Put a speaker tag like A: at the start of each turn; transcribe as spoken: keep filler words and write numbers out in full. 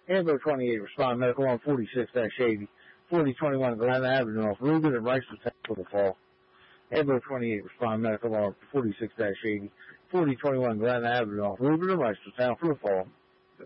A: Amber twenty-eight, respond medical on forty-six eighty. forty twenty-one Glen Avenue off Rubin and Ricewood for the fall. Amber twenty-eight, respond medical on forty-six eighty. forty twenty-one Glen Avenue off Rubin and Ricewood for the fall.